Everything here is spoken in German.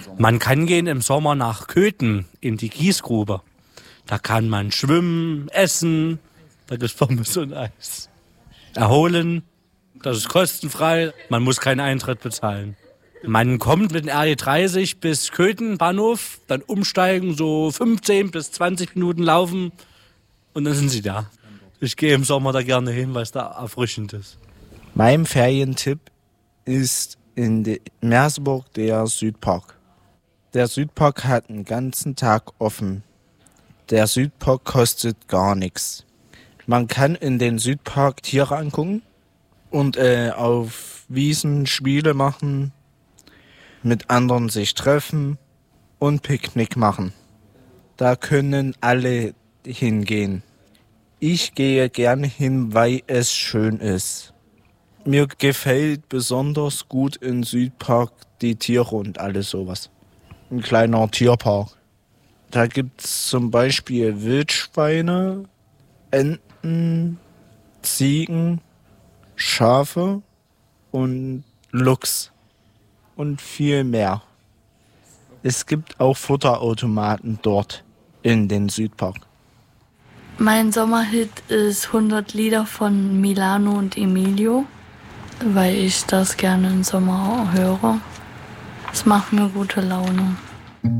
Man kann gehen im Sommer nach Köthen in die Kiesgrube. Da kann man schwimmen, essen, da gibt es Pommes und Eis. Erholen, das ist kostenfrei, man muss keinen Eintritt bezahlen. Man kommt mit dem RE30 bis Köthen Bahnhof, dann umsteigen, so 15 bis 20 Minuten laufen und dann sind sie da. Ich gehe im Sommer da gerne hin, weil es da erfrischend ist. Mein Ferientipp ist in Merseburg der Südpark. Der Südpark hat den ganzen Tag offen. Der Südpark kostet gar nichts. Man kann in den Südpark Tiere angucken und auf Wiesen Spiele machen, mit anderen sich treffen und Picknick machen. Da können alle hingehen. Ich gehe gerne hin, weil es schön ist. Mir gefällt besonders gut im Südpark die Tiere und alles sowas. Ein kleiner Tierpark. Da gibt es zum Beispiel Wildschweine, Enten, Ziegen, Schafe und Luchs und viel mehr. Es gibt auch Futterautomaten dort in den Südpark. Mein Sommerhit ist 100 Lieder von Milano und Emilio, weil ich das gerne im Sommer höre. Es macht mir gute Laune.